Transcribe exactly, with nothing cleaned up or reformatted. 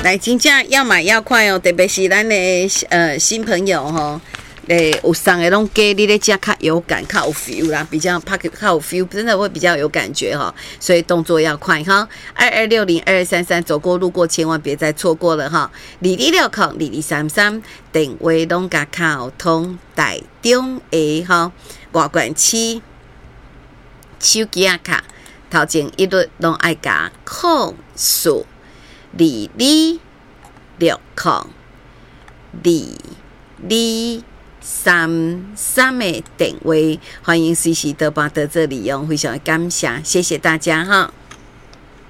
来真正要买要快哦，特别是咱的呃新朋友吼。诶，有送的拢给你咧吃较有感、较有 feel 啦，比较怕较有 feel， 真的会比较有感觉哈，所以动作要快哈。二二六零二二三三，走过路过千万别再错过了哈。二二六空二二三三，电话拢甲靠通台中的哈外管区手机啊卡，头前一律拢爱甲控数二二六空二二。三三的电话，欢迎随时都把得这利用，非常感谢，谢谢大家哈。